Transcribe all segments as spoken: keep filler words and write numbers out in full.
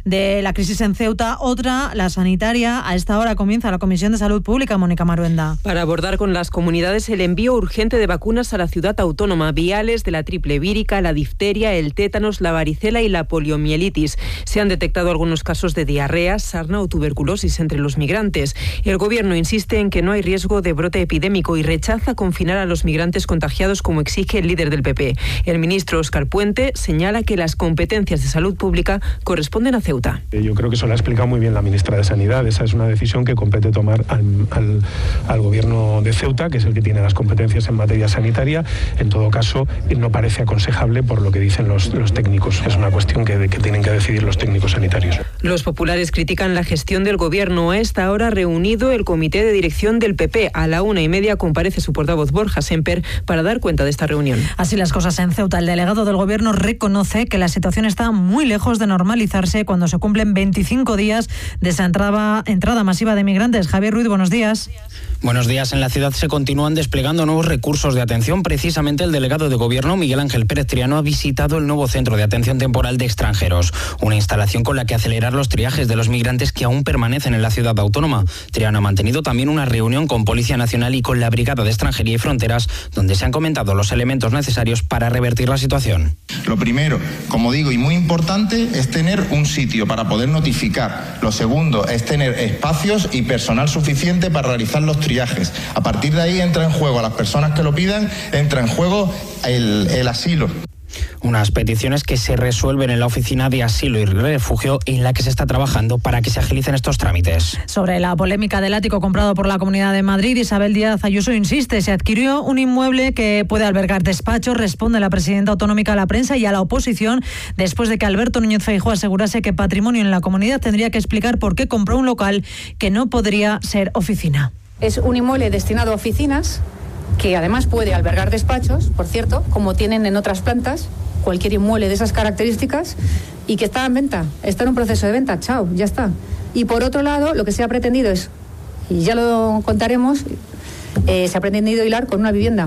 de la crisis en Ceuta, otra, la sanitaria. A esta hora comienza la Comisión de Salud Pública, Mónica Maruenda. Para abordar con las comunidades el envío urgente de vacunas a la ciudad autónoma, viales de la triple vírica, la difteria, el tétanos, la varicela y la poliomielitis. Se han detectado algunos casos de diarrea, sarna o tuberculosis entre los migrantes. El gobierno insiste en que no hay riesgo de brote epidémico y rechaza confinar a los migrantes contagiados como exige el líder del P P. El ministro Óscar Puente señala que las competencias de salud pública corresponden a Ceuta. Yo creo que eso lo ha explicado muy bien la ministra de Sanidad. Esa es una decisión que compete tomar al, al, al gobierno de Ceuta, que es el que tiene las competencias en materia sanitaria. En todo caso, no parece aconsejable por lo que dicen los, los técnicos. Es una cuestión que, que tienen que decidir los técnicos sanitarios. Los populares critican la gestión del gobierno. A esta hora reunido el comité de dirección del P P. A la una y media comparece su portavoz Borja Semper para dar cuenta de esta reunión. Así las cosas en Ceuta. El delegado del gobierno reconoce que la situación está muy lejos de normalizarse cuando se cumplen veinticinco días de esa entrada, entrada masiva de migrantes. Javier Ruiz, buenos días. Buenos días. En la ciudad se continúan desplegando nuevos recursos de atención. Precisamente el delegado de Gobierno, Miguel Ángel Pérez Triano, ha visitado el nuevo Centro de Atención Temporal de Extranjeros, una instalación con la que acelerar los triajes de los migrantes que aún permanecen en la ciudad autónoma. Triano ha mantenido también una reunión con Policía Nacional y con la Brigada de Extranjería y Fronteras, donde se han comentado los elementos necesarios para revertir la situación. Lo primero, como digo, y muy importante, es tener un sitio para poder notificar. Lo segundo es tener espacios y personal suficiente para realizar los triajes. A partir de ahí entra en juego, a las personas que lo pidan, entra en juego el, el asilo. Unas peticiones que se resuelven en la Oficina de Asilo y Refugio, en la que se está trabajando para que se agilicen estos trámites. Sobre la polémica del ático comprado por la Comunidad de Madrid, Isabel Díaz Ayuso insiste, se adquirió un inmueble que puede albergar despachos, responde la presidenta autonómica a la prensa y a la oposición, después de que Alberto Núñez Feijóo asegurase que Patrimonio en la comunidad tendría que explicar por qué compró un local que no podría ser oficina. Es un inmueble destinado a oficinas, que además puede albergar despachos, por cierto, como tienen en otras plantas, cualquier inmueble de esas características, y que está en venta, está en un proceso de venta, chao, ya está. Y por otro lado, lo que se ha pretendido es, y ya lo contaremos, eh, se ha pretendido hilar con una vivienda.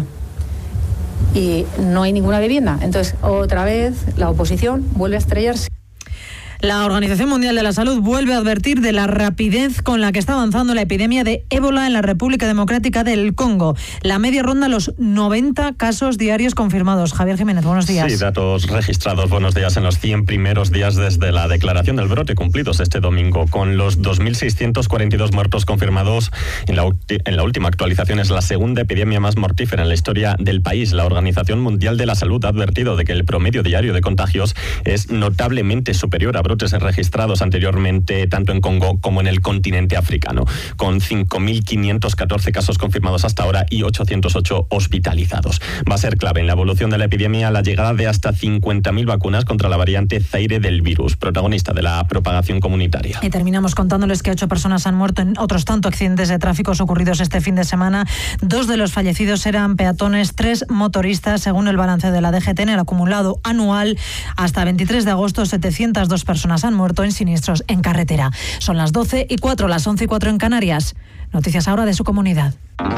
Y no hay ninguna vivienda. Entonces, otra vez, la oposición vuelve a estrellarse. La Organización Mundial de la Salud vuelve a advertir de la rapidez con la que está avanzando la epidemia de ébola en la República Democrática del Congo. La media ronda los noventa casos diarios confirmados. Javier Jiménez, buenos días. Sí, datos registrados. Buenos días en los cien primeros días desde la declaración del brote cumplidos este domingo. Con los dos mil seiscientos cuarenta y dos muertos confirmados, en la, en la última actualización es la segunda epidemia más mortífera en la historia del país. La Organización Mundial de la Salud ha advertido de que el promedio diario de contagios es notablemente superior a brotes registrados anteriormente tanto en Congo como en el continente africano, con cinco mil quinientos catorce casos confirmados hasta ahora y ochocientos ocho hospitalizados. Va a ser clave en la evolución de la epidemia la llegada de hasta cincuenta mil vacunas contra la variante Zaire del virus, protagonista de la propagación comunitaria. Y terminamos contándoles que ocho personas han muerto en otros tantos accidentes de tráfico ocurridos este fin de semana. Dos de los fallecidos eran peatones, tres motoristas, según el balance de la D G T. En el acumulado anual hasta veintitrés de agosto, setecientas dos personas han muerto en siniestros en carretera. Son las doce y cuatro, las once y cuatro en Canarias. Noticias ahora de su comunidad.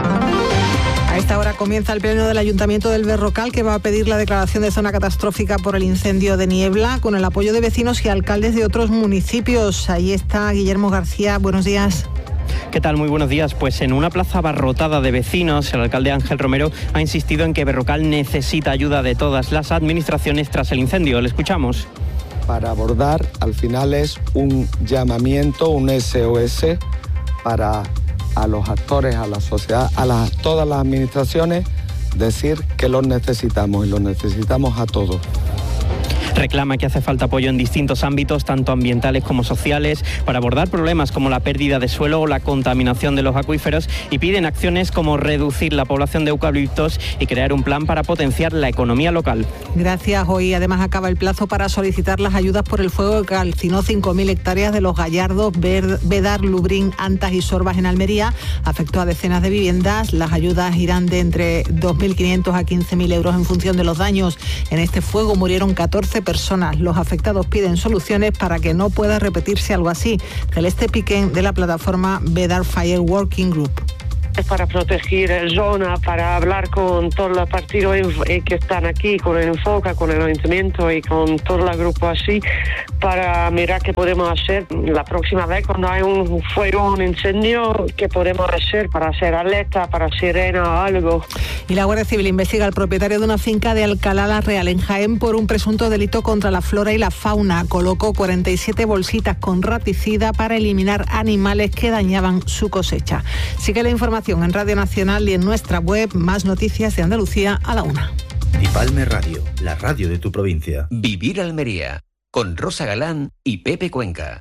A esta hora comienza el pleno del Ayuntamiento del Berrocal, que va a pedir la declaración de zona catastrófica por el incendio de Niebla, con el apoyo de vecinos y alcaldes de otros municipios. Ahí está Guillermo García. Buenos días. ¿Qué tal? Muy buenos días. Pues en una plaza abarrotada de vecinos, el alcalde Ángel Romero ha insistido en que Berrocal necesita ayuda de todas las administraciones tras el incendio. Le escuchamos. Para abordar, al final es un llamamiento, un S O S para a los actores, a la sociedad, a las, todas las administraciones, decir que los necesitamos y los necesitamos a todos. Reclama que hace falta apoyo en distintos ámbitos, tanto ambientales como sociales, para abordar problemas como la pérdida de suelo o la contaminación de los acuíferos, y piden acciones como reducir la población de eucaliptos y crear un plan para potenciar la economía local. Gracias. Hoy además acaba el plazo para solicitar las ayudas por el fuego que calcinó cinco mil hectáreas de Los Gallardos, Bedar, Lubrín, Antas y Sorbas en Almería. Afectó a decenas de viviendas. Las ayudas irán de entre dos mil quinientos a quince mil euros en función de los daños. En este fuego murieron catorce personas. Los afectados piden soluciones para que no pueda repetirse algo así. Celeste Piquén, de la plataforma Bedar Fire Working Group. para proteger zona, para hablar con todos los partidos que están aquí, con el Enfoca, con el Ayuntamiento y con todo el grupo así, para mirar qué podemos hacer la próxima vez cuando hay un fuego, un incendio, qué podemos hacer para hacer alerta, para sirena o algo. Y la Guardia Civil investiga al propietario de una finca de Alcalá la Real, en Jaén, por un presunto delito contra la flora y la fauna. Colocó cuarenta y siete bolsitas con raticida para eliminar animales que dañaban su cosecha. Sigue la información en Radio Nacional y en nuestra web. Más noticias de Andalucía a la una. Dipalme Radio, la radio de tu provincia. Vivir Almería, con Rosa Galán y Pepe Cuenca.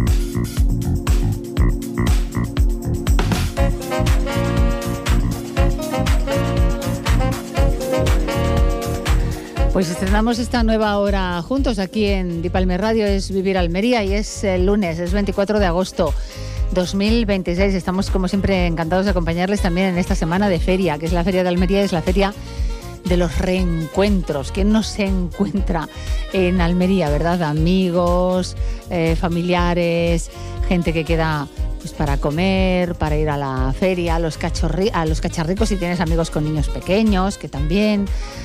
Pues estrenamos esta nueva hora juntos aquí en Dipalme Radio. Es Vivir Almería y es el lunes, es veinticuatro de agosto dos mil veintiséis. Estamos como siempre encantados de acompañarles también en esta semana de feria, que es la Feria de Almería, es la feria de los reencuentros. ¿Quién no se encuentra en Almería, verdad? Amigos, eh, familiares, gente que queda pues para comer, para ir a la feria, a los, cachorri- a los cacharricos si tienes amigos con niños pequeños, que también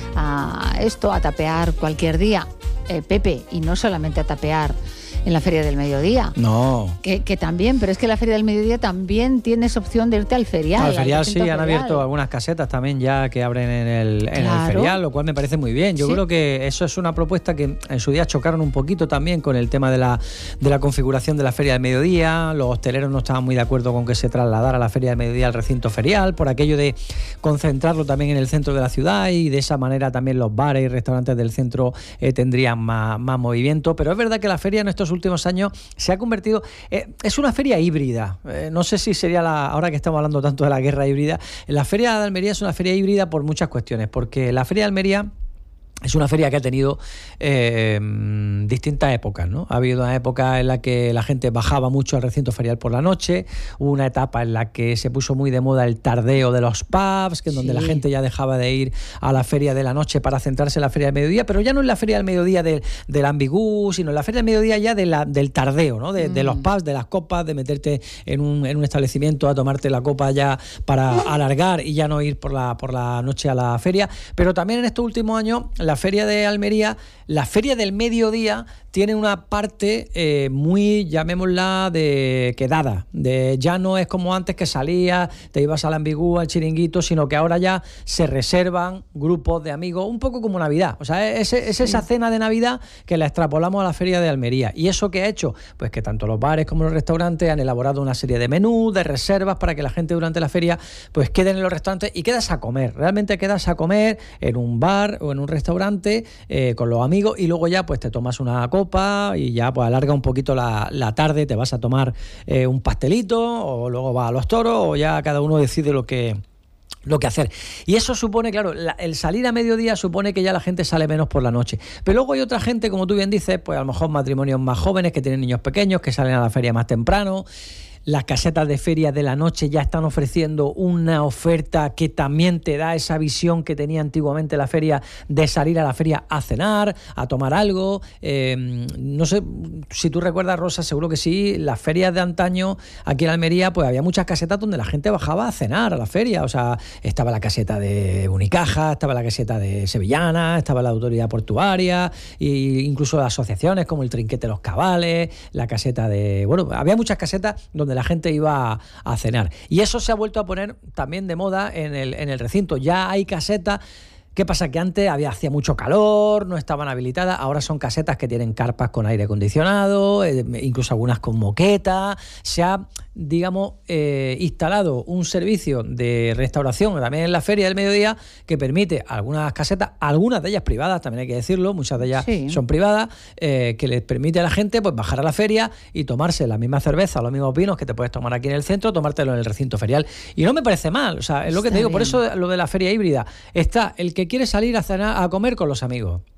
a esto, a tapear cualquier día, eh, Pepe, y no solamente a tapear en la Feria del Mediodía. No. Que, que también, pero es que la Feria del Mediodía también tienes opción de irte al ferial. Al ferial al sí, ferial. han abierto algunas casetas también ya que abren en el, en Claro. el ferial, lo cual me parece muy bien. Yo Sí. creo que eso es una propuesta que en su día chocaron un poquito también con el tema de la, de la configuración de la Feria del Mediodía. Los hosteleros no estaban muy de acuerdo con que se trasladara la Feria del Mediodía al recinto ferial, por aquello de concentrarlo también en el centro de la ciudad, y de esa manera también los bares y restaurantes del centro eh, tendrían más, más movimiento. Pero es verdad que la feria en estos últimos años se ha convertido, eh, es una feria híbrida, eh, no sé si sería la, ahora que estamos hablando tanto de la guerra híbrida, la Feria de Almería es una feria híbrida por muchas cuestiones, porque la Feria de Almería es una feria que ha tenido eh, distintas épocas, ¿no? Ha habido una época en la que la gente bajaba mucho al recinto ferial por la noche, hubo una etapa en la que se puso muy de moda el tardeo de los pubs, que es donde sí. la gente ya dejaba de ir a la feria de la noche para centrarse en la feria del mediodía, pero ya no en la feria del mediodía del, del ambigú, sino en la feria del mediodía ya de la, del tardeo, ¿no? De, mm. de los pubs, de las copas, de meterte en un, en un establecimiento a tomarte la copa ya para alargar y ya no ir por la, por la noche a la feria. Pero también en estos últimos años la Feria de Almería, la Feria del Mediodía, tiene una parte eh, muy, llamémosla, de quedada. De, ya no es como antes que salías, te ibas al ambigú, al chiringuito, sino que ahora ya se reservan grupos de amigos, un poco como Navidad. O sea, es, es esa cena de Navidad que la extrapolamos a la Feria de Almería. ¿Y eso qué ha hecho? Pues que tanto los bares como los restaurantes han elaborado una serie de menús, de reservas, para que la gente durante la feria pues quede en los restaurantes y quedas a comer. Realmente quedas a comer en un bar o en un restaurante eh, con los amigos, y luego ya pues te tomas una copa y ya pues alarga un poquito la, la tarde, te vas a tomar eh, un pastelito, o luego vas a los toros, o ya cada uno decide lo que lo que hacer. Y eso supone, claro, la, el salir a mediodía supone que ya la gente sale menos por la noche. Pero luego hay otra gente, como tú bien dices, pues a lo mejor matrimonios más jóvenes que tienen niños pequeños, que salen a la feria más temprano. Las casetas de feria de la noche ya están ofreciendo una oferta que también te da esa visión que tenía antiguamente la feria, de salir a la feria a cenar, a tomar algo. Eh, no sé si tú recuerdas, Rosa, seguro que sí, las ferias de antaño aquí en Almería, pues había muchas casetas donde la gente bajaba a cenar a la feria. O sea, estaba la caseta de Unicaja, estaba la caseta de Sevillana, estaba la autoridad portuaria, e incluso asociaciones como el Trinquete de los Cabales, la caseta de... Bueno, había muchas casetas donde la gente iba a, a cenar. Y eso se ha vuelto a poner también de moda en el, en el recinto. Ya hay casetas. ¿Qué pasa? Que antes había, hacía mucho calor, no estaban habilitadas, ahora son casetas que tienen carpas con aire acondicionado, eh, incluso algunas con moqueta. Se ha, digamos, eh, instalado un servicio de restauración también en la Feria del Mediodía que permite algunas casetas, algunas de ellas privadas, también hay que decirlo, muchas de ellas sí. son privadas, eh, que les permite a la gente pues bajar a la feria y tomarse la misma cerveza, los mismos vinos que te puedes tomar aquí en el centro, tomártelo en el recinto ferial. Y no me parece mal, o sea, es lo que Está te digo, bien. Por eso lo de la feria híbrida. Está el que quiere salir a cenar, a comer con los amigos.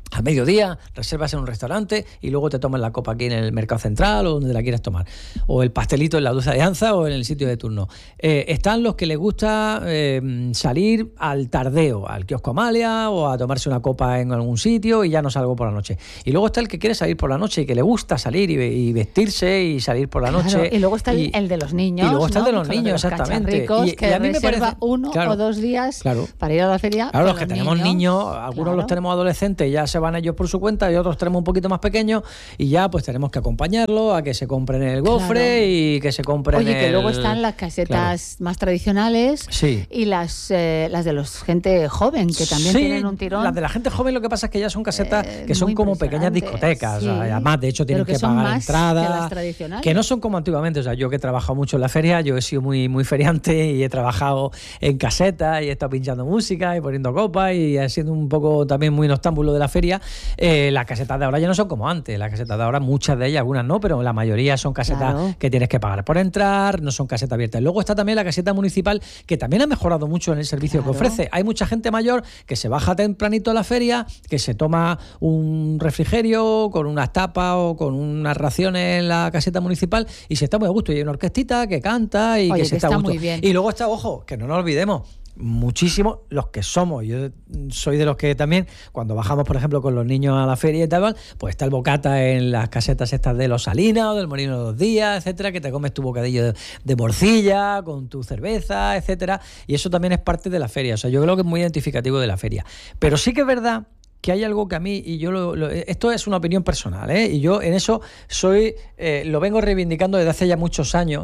al mediodía, reservas en un restaurante y luego te tomas la copa aquí en el Mercado Central o donde la quieras tomar. O el pastelito en la Dulce Alianza o en el sitio de turno. Eh, están los que les gusta eh, salir al tardeo, al kiosco Amalia o a tomarse una copa en algún sitio y ya no salgo por la noche. Y luego está el que quiere salir por la noche y que le gusta salir y, y vestirse y salir por la noche. Claro, y luego está el, y, el de los niños. Y luego está ¿no? el de los Con niños, los exactamente. Y, que y a mí me parece uno claro, o dos días claro, para ir a la feria. Claro, los que los tenemos niños, niños, algunos claro. los tenemos adolescentes y ya se van ellos por su cuenta y otros tenemos un poquito más pequeños y ya pues tenemos que acompañarlos a que se compren el gofre claro. y que se compren Oye, el... que luego están las casetas claro. más tradicionales sí. y las eh, las de los gente joven que también sí, tienen un tirón. Las de la gente joven lo que pasa es que ya son casetas eh, que son como pequeñas discotecas, sí. o sea, además de hecho tienen que, que son pagar más entrada, que las tradicionales. Que no son como antiguamente, o sea, yo que he trabajado mucho en la feria, yo he sido muy muy feriante y he trabajado en casetas y he estado pinchando música y poniendo copas y siendo un poco también muy noctámbulo de la feria. Eh, las casetas de ahora ya no son como antes, las casetas de ahora, muchas de ellas, algunas no, pero la mayoría son casetas claro. que tienes que pagar por entrar, no son casetas abiertas. Luego está también la caseta municipal, que también ha mejorado mucho en el servicio claro. que ofrece. Hay mucha gente mayor que se baja tempranito a la feria, que se toma un refrigerio con unas tapas o con unas raciones en la caseta municipal y se está muy a gusto. Y hay una orquestita que canta y Oye, que se que está, está a gusto. Muy bien. Y luego está, ojo, que no nos olvidemos, muchísimo los que somos. Yo soy de los que también, cuando bajamos, por ejemplo, con los niños a la feria y tal, pues está el bocata en las casetas estas de los Salinas o del Molino de los Días, etcétera, que te comes tu bocadillo de, de morcilla con tu cerveza, etcétera, y eso también es parte de la feria. O sea, yo creo que es muy identificativo de la feria. Pero sí que es verdad que hay algo que a mí, y yo lo, lo, esto es una opinión personal, ¿eh? Y yo en eso soy, eh, lo vengo reivindicando desde hace ya muchos años.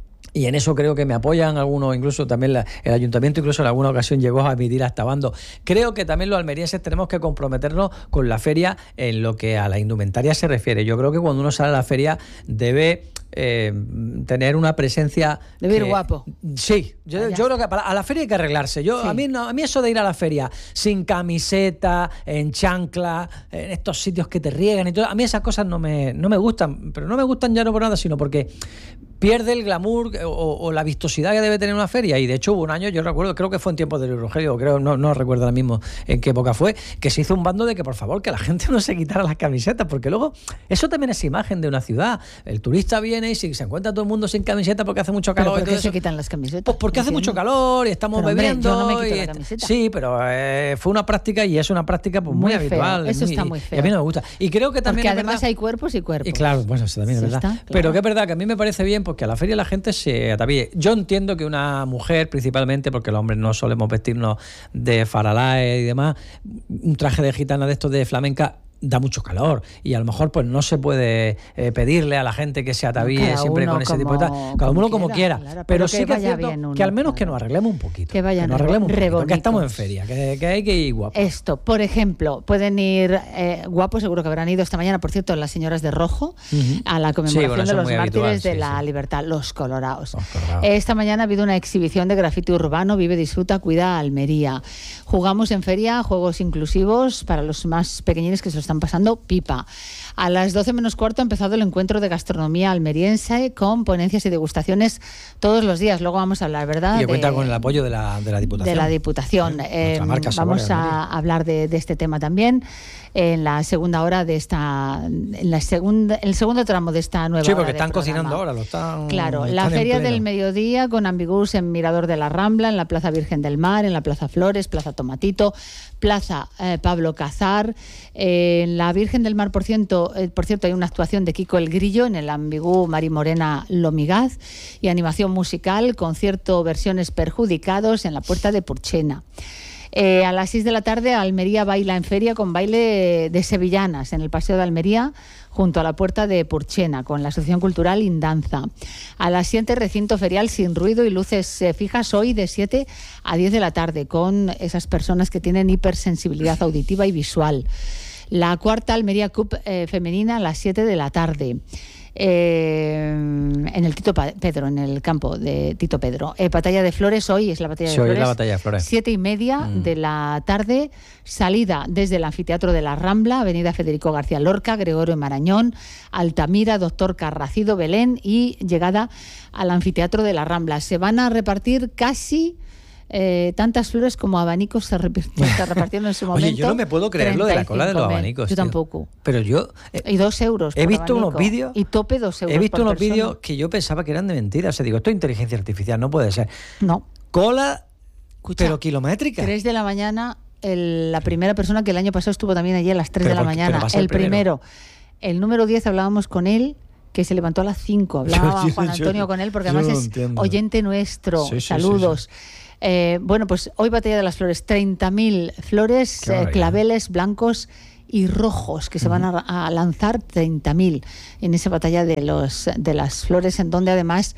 Y en eso creo que me apoyan algunos, incluso también la, el ayuntamiento incluso en alguna ocasión llegó a emitir hasta bando. Creo que también los almerienses tenemos que comprometernos con la feria en lo que a la indumentaria se refiere. Yo creo que cuando uno sale a la feria debe eh, tener una presencia... Debe ir que, guapo. Sí, yo, yo creo que para, a la feria hay que arreglarse. Yo, sí. a, mí no, a mí eso de ir a la feria sin camiseta, en chancla, en estos sitios que te riegan y todo, a mí esas cosas no me, no me gustan, pero no me gustan ya no por nada, sino porque pierde el glamour o, o la vistosidad que debe tener una feria. Y de hecho hubo un año, yo recuerdo, creo que fue en tiempos del Rogelio, creo, no, no recuerdo ahora mismo en qué época fue, que se hizo un bando de que por favor que la gente no se quitara las camisetas, porque luego eso también es imagen de una ciudad. El turista viene y si se encuentra todo el mundo sin camiseta porque hace mucho calor. ¿Pero por qué y todo se eso, quitan las camisetas? Pues porque hace mucho calor y estamos pero, bebiendo. Hombre, yo no me quito y la camiseta. Sí, pero eh, fue una práctica y es una práctica pues, muy, muy habitual. Eso muy, está muy feo. Y a mí no me gusta. Y creo que también porque es además verdad, hay cuerpos y cuerpos. Y claro, bueno, eso también es verdad. Está, claro. Pero que es verdad que a mí me parece bien porque a la feria la gente se atavíe. Yo entiendo que una mujer, principalmente, porque los hombres no solemos vestirnos de faralaes y demás, un traje de gitana de estos de flamenca da mucho calor y a lo mejor pues no se puede eh, pedirle a la gente que se atavíe siempre con ese tipo de tal, cada uno como quiera, quiera. Claro, pero, pero sí que es cierto uno, que al menos claro. que nos arreglemos un poquito, que, vayan que nos arreglemos un poquito, que estamos en bonitos. feria, que, que hay que ir guapos. Esto, por ejemplo, pueden ir eh, guapos, seguro que habrán ido esta mañana, por cierto, las señoras de rojo, uh-huh. a la conmemoración sí, bueno, de los mártires habitual, de sí, la sí. libertad, los colorados. Los colorados. Esta mañana ha habido una exhibición de grafiti urbano, Vive, Disfruta, Cuida, Almería. Jugamos en feria, juegos inclusivos para los más pequeñines que se lo están pasando pipa. A las doce menos cuarto ha empezado el encuentro de gastronomía almeriense con ponencias y degustaciones todos los días. Luego vamos a hablar, ¿verdad? Y que de, cuenta con el apoyo de la, de la Diputación. De la Diputación. Eh, eh, vamos Sabores, a hablar de, de este tema también en la segunda hora de esta, en la segunda, el segundo tramo de esta nueva. Sí, porque hora están cocinando ahora, lo están. Claro, están la feria del mediodía con Ambigús en Mirador de la Rambla, en la Plaza Virgen del Mar, en la Plaza Flores, Plaza Tomatito, Plaza eh, Pablo Cazar, eh, en la Virgen del Mar, por cierto, eh, por cierto, hay una actuación de Kiko el Grillo en el Ambigú Mari Morena Lomigaz y animación musical, concierto versiones perjudicados en la Puerta de Purchena. Eh, a las seis de la tarde Almería baila en feria con baile de sevillanas en el Paseo de Almería junto a la Puerta de Purchena con la Asociación Cultural Indanza. A las siete recinto ferial sin ruido y luces eh, fijas hoy de siete a diez de la tarde con esas personas que tienen hipersensibilidad auditiva y visual. La cuarta Almería Cup eh, femenina a las siete de la tarde. Eh, en el Tito Pedro, en el campo de Tito Pedro. Eh, batalla de Flores, hoy es la batalla de sí, Flores. Hoy la batalla de Flores. Siete y media mm. de la tarde, salida desde el Anfiteatro de la Rambla, Avenida Federico García Lorca, Gregorio Marañón, Altamira, Doctor Carracido, Belén y llegada al Anfiteatro de la Rambla. Se van a repartir casi Eh, tantas flores como abanicos se, rep- se repartieron en su momento. Oye, yo no me puedo creer lo de la cola de los abanicos. Yo tío. tampoco. Pero yo... Eh, y dos euros He por visto abanico. unos vídeos... Y tope dos euros He visto por unos persona. vídeos que yo pensaba que eran de mentira. O sea, digo, esto es inteligencia artificial, no puede ser. No. Cola, Escucha, pero kilométrica. tres de la mañana, el- la primera persona que el año pasado estuvo también allí a las tres Pero de la por- mañana. pero va a ser El el primero. primero. El número diez hablábamos con él, que se levantó a las cinco. Hablaba Yo- yo- Juan yo- Antonio con él, porque yo además no es entiendo. oyente nuestro. Sí, sí, Saludos. sí, Eh, bueno, pues hoy Batalla de las Flores, treinta mil flores, Qué eh, barbaridad. claveles blancos y rojos que se van a, a lanzar treinta mil en esa batalla de los de las flores, en donde además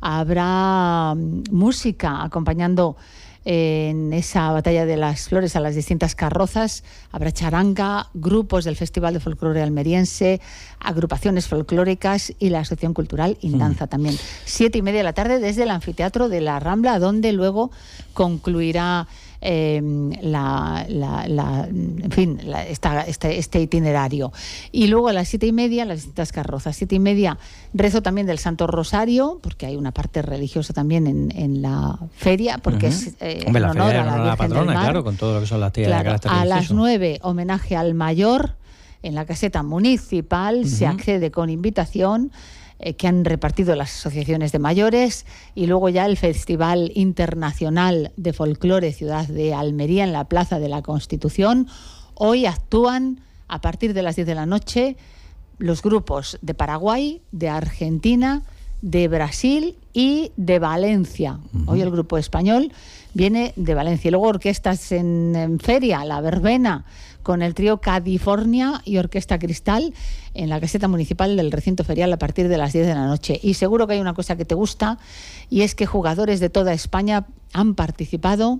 habrá mm, música acompañando eh, en esa batalla de las flores a las distintas carrozas. Habrá charanga, grupos del Festival de Folclore Almeriense, agrupaciones folclóricas y la Asociación Cultural Indanza también. Siete y media de la tarde desde el anfiteatro de la Rambla, donde luego concluirá eh, la, la, la- en fin, la- esta- este, este itinerario. Y luego a las siete y media, las distintas carrozas. Siete y media, rezo también del Santo Rosario, porque hay una parte religiosa también en, en la feria, porque Ujú. es eh, Hombre, la en honor feria a la en honor a la Virgen del patrona, Mar. claro, con todo lo que son las tías de Claro, carácter a las religioso. nueve, homenaje al mayor en la caseta municipal. Se Ujú. accede con invitación eh, que han repartido las asociaciones de mayores, y luego ya el Festival Internacional de Folclore Ciudad de Almería en la Plaza de la Constitución. Hoy actúan a partir de las diez de la noche los grupos de Paraguay, de Argentina, de Brasil y de Valencia. Hoy el grupo español viene de Valencia. Y luego orquestas en, en feria, la verbena, con el trío California y Orquesta Cristal en la caseta municipal del recinto ferial a partir de las diez de la noche. Y seguro que hay una cosa que te gusta, y es que jugadores de toda España han participado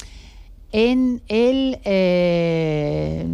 en el eh,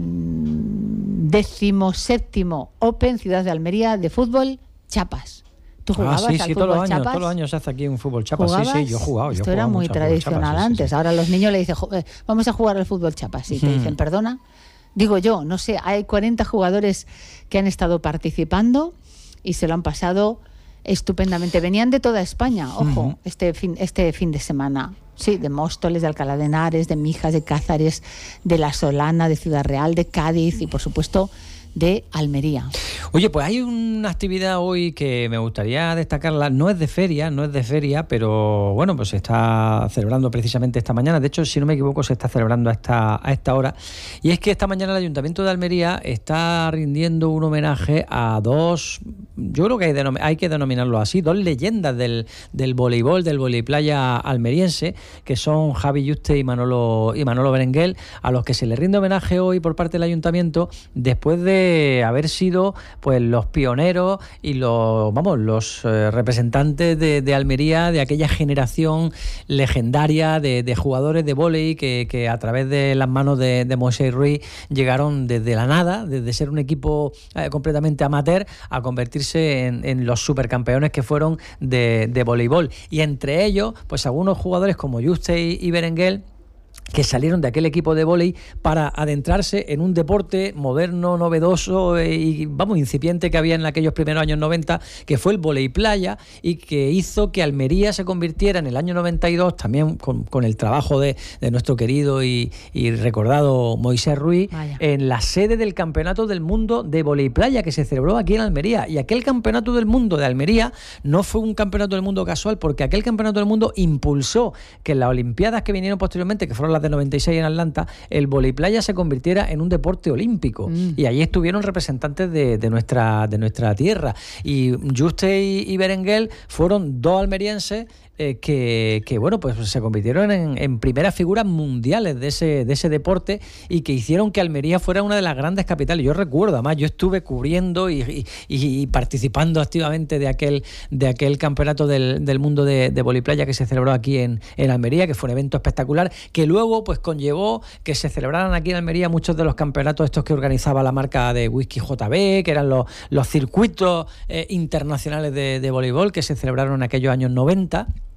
decimoséptimo Open Ciudad de Almería de fútbol Chapas. ¿Tú jugabas ah, sí, al sí, fútbol todos los años, Chapas? todos los años se hace aquí un fútbol chapa. Sí, ¿Jugabas? sí, yo he jugado. Esto yo he era jugado muy mucho al fútbol tradicional chapa, sí, sí, antes. sí. Ahora los niños le dicen, "Jo- eh, vamos a jugar al fútbol chapas", y te Hmm. dicen, perdona. Digo yo, no sé, hay cuarenta jugadores que han estado participando y se lo han pasado estupendamente. Venían de toda España, ojo, Ujú. este fin, este fin de semana. Sí, de Móstoles, de Alcalá de Henares, de Mijas, de Cázares, de La Solana, de Ciudad Real, de Cádiz y, por supuesto, de Almería. Oye, pues hay una actividad hoy que me gustaría destacarla. No es de feria, no es de feria, pero bueno, pues se está celebrando precisamente esta mañana. De hecho, si no me equivoco, se está celebrando a esta, a esta hora. Y es que esta mañana el Ayuntamiento de Almería está rindiendo un homenaje a dos, yo creo que hay, denom- hay que denominarlo así, dos leyendas del, del voleibol, del voleiplaya almeriense, que son Javi Yuste y Manolo, y Manolo Berenguel, a los que se les rinde homenaje hoy por parte del Ayuntamiento después de haber sido pues los pioneros y los vamos los eh, representantes de, de Almería, de aquella generación legendaria de, de jugadores de vóley que, que a través de las manos de, de Moisés Ruiz llegaron desde la nada, desde ser un equipo eh, completamente amateur a convertirse en, en los supercampeones que fueron de, de voleibol. Y entre ellos, pues algunos jugadores como Yuste y, y Berenguel, que salieron de aquel equipo de vóley para adentrarse en un deporte moderno, novedoso y, vamos, incipiente que había en aquellos primeros años noventa, que fue el vóley playa, y que hizo que Almería se convirtiera en el año noventa y dos, también con, con el trabajo de, de nuestro querido y, y recordado Moisés Ruiz, Vaya. en la sede del Campeonato del Mundo de Vóley Playa, que se celebró aquí en Almería. Y aquel Campeonato del Mundo de Almería no fue un Campeonato del Mundo casual, porque aquel Campeonato del Mundo impulsó que en las Olimpiadas que vinieron posteriormente, que fueron las de noventa y seis en Atlanta, el vóley playa se convirtiera en un deporte olímpico. Mm. Y allí estuvieron representantes de, de, nuestra, de nuestra tierra. Y Yuste y, y Berenguel fueron dos almerienses Eh, que, que bueno, pues se convirtieron en, en primeras figuras mundiales de ese, de ese deporte, y que hicieron que Almería fuera una de las grandes capitales. Yo recuerdo, además, yo estuve cubriendo y, y, y participando activamente de aquel, de aquel campeonato del, del mundo de, de voliplaya que se celebró aquí en, en Almería, que fue un evento espectacular, que luego pues conllevó que se celebraran aquí en Almería muchos de los campeonatos estos que organizaba la marca de whisky J B, que eran los, los circuitos eh, internacionales de, de voleibol que se celebraron en aquellos años noventa.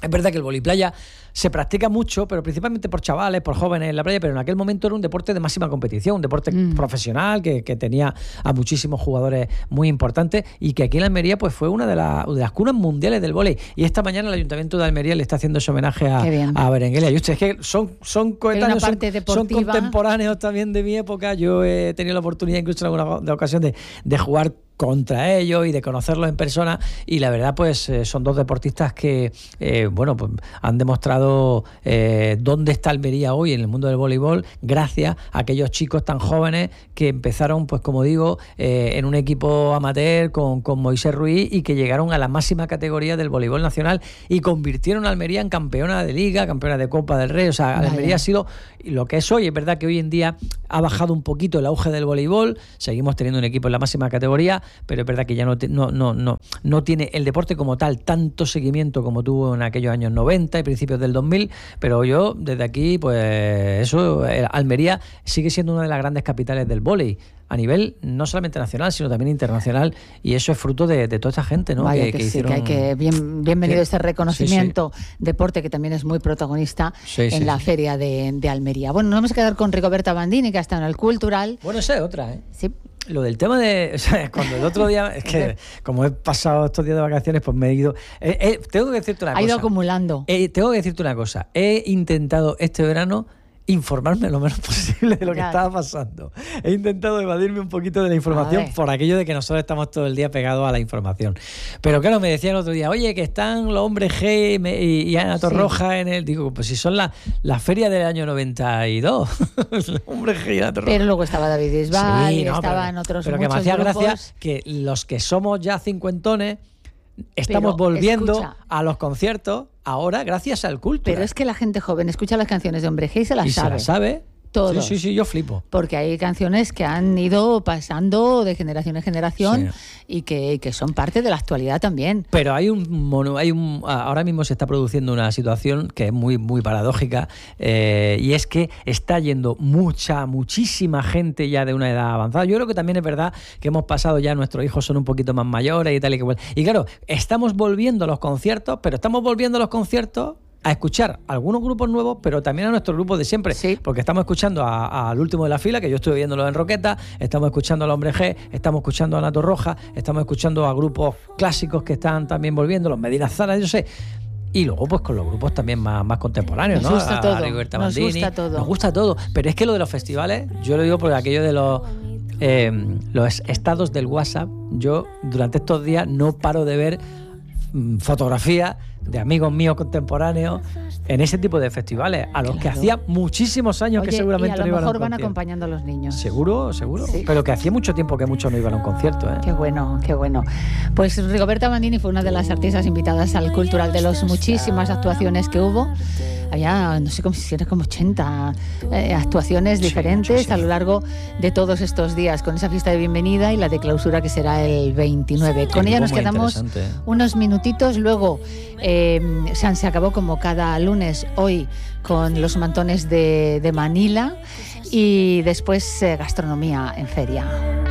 Es verdad que el voliplaya se practica mucho, pero principalmente por chavales, por jóvenes en la playa, pero en aquel momento era un deporte de máxima competición, un deporte mm. profesional que, que tenía a muchísimos jugadores muy importantes y que aquí en Almería pues fue una de, la, de las cunas mundiales del vóley. Y esta mañana el Ayuntamiento de Almería le está haciendo ese homenaje a, a Berenguela. Y ustedes que son, son coetáneos, son, son contemporáneos también de mi época. Yo he tenido la oportunidad incluso en alguna ocasión de, de jugar contra ellos y de conocerlos en persona, y la verdad pues eh, son dos deportistas que eh, bueno pues han demostrado eh, dónde está Almería hoy en el mundo del voleibol gracias a aquellos chicos tan jóvenes que empezaron pues como digo eh, en un equipo amateur con, con Moisés Ruiz y que llegaron a la máxima categoría del voleibol nacional y convirtieron a Almería en campeona de liga, campeona de Copa del Rey. O sea, Vaya. Almería ha sido lo que es hoy. Es verdad que hoy en día ha bajado un poquito el auge del voleibol, seguimos teniendo un equipo en la máxima categoría, pero es verdad que ya no, te, no, no, no, no tiene el deporte como tal tanto seguimiento como tuvo en aquellos años noventa y principios del dos mil, pero yo desde aquí, pues eso, Almería sigue siendo una de las grandes capitales del vóley, a nivel no solamente nacional, sino también internacional, y eso es fruto de, de toda esta gente, ¿no? Vaya que, que, que sí, hicieron... que hay que, bien, bienvenido que... este reconocimiento, sí, sí. deporte que también es muy protagonista sí, en sí, la sí. feria de, de Almería. Bueno, nos vamos a quedar con Rigoberta Bandini, que está en el Cultural. Bueno, esa es otra, ¿eh? Sí. Lo del tema de... O sea, cuando el otro día... Es que como he pasado estos días de vacaciones, pues me he ido... Eh, eh, tengo que decirte una ha cosa. Ha ido acumulando. Eh, tengo que decirte una cosa. He intentado este verano informarme lo menos posible de lo que ya. estaba pasando. He intentado evadirme un poquito de la información por aquello de que nosotros estamos todo el día pegados a la información. Pero claro, me decían el otro día, oye, que están los hombres G y, y Ana Torroja sí. en el... Digo, pues si son la, la feria del año noventa y dos. Los hombres G y Ana Torroja. Pero luego estaba David Bisbal, sí, no, estaban pero, otros Pero que me hacía grupos. gracia que los que somos ya cincuentones estamos pero, volviendo escucha, a los conciertos ahora gracias al culto. Pero es que la gente joven escucha las canciones de Hombre G y se las y sabe. se las sabe. Todos. Sí, sí, sí, yo flipo. Porque hay canciones que han ido pasando de generación en generación sí. y que, que son parte de la actualidad también. Pero hay un mono, hay un ahora mismo se está produciendo una situación que es muy, muy paradójica, eh, y es que está yendo mucha, muchísima gente ya de una edad avanzada. Yo creo que también es verdad que hemos pasado ya, nuestros hijos son un poquito más mayores y tal y que... Y claro, estamos volviendo a los conciertos, pero estamos volviendo a los conciertos a escuchar algunos grupos nuevos, pero también a nuestros grupos de siempre, sí. porque estamos escuchando al último de la fila, que yo estuve viéndolo en Roqueta, estamos escuchando al Hombre G, estamos escuchando a Ana Torroja, estamos escuchando a grupos clásicos que están también volviendo, los Medina Zara, yo sé, y luego pues con los grupos también más, más contemporáneos, nos ¿no? Gusta a, todo, a Rigoberta nos Bandini, gusta todo. Nos gusta todo, pero es que lo de los festivales, yo lo digo por aquello de los... Eh, los estados del WhatsApp, yo durante estos días no paro de ver mmm, fotografías de amigos míos contemporáneos en ese tipo de festivales, a los claro. que hacía muchísimos años Oye, que seguramente y a lo no iban mejor a un van concierto. acompañando a los niños. Seguro, seguro. Sí. Pero que hacía mucho tiempo que muchos no iban a un concierto, ¿eh? Qué bueno, qué bueno. Pues Rigoberta Bandini fue una de las artistas invitadas al Cultural, de las muchísimas actuaciones que hubo. Había, no sé cómo si era como ochenta eh, actuaciones sí, diferentes a lo largo de todos estos días, con esa fiesta de bienvenida y la de clausura que será el veintinueve. Con ella nos quedamos unos minutitos, luego eh, se acabó como cada lunes hoy con los mantones de, de Manila y después eh, gastronomía en feria.